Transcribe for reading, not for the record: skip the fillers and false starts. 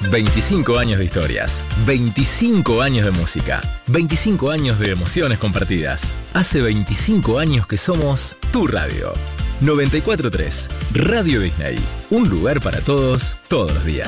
25 años de historias, 25 años de música, 25 años de emociones compartidas. Hace 25 años que somos tu radio. 94.3 Radio Disney. Un lugar para todos, todos los días.